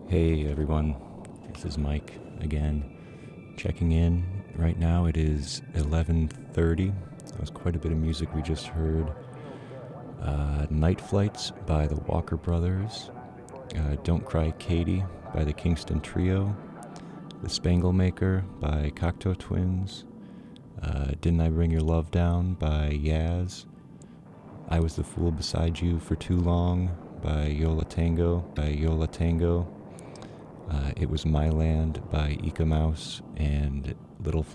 Hey everyone, this is Mike again, checking in. Right now it is 11:30. That was quite a bit of music we just heard. Night Flights by the Walker Brothers, Don't Cry Katie by the Kingston Trio, The Spangle Maker by Cocteau Twins, Didn't I Bring Your Love Down by Yaz, I Was the Fool Beside You for Too Long by Yola Tango, It Was My Land by Ika Mouse, and Little